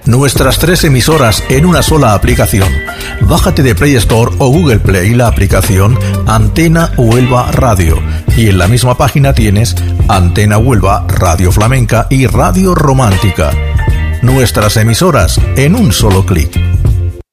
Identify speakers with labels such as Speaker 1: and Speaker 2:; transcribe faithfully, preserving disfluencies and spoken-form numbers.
Speaker 1: Nuestras tres emisoras en una sola aplicación. Bájate de Play Store o Google Play la aplicación Antena Huelva Radio y en la misma página tienes Antena Huelva, Radio Flamenca y Radio Romántica. Nuestras emisoras en un solo clic.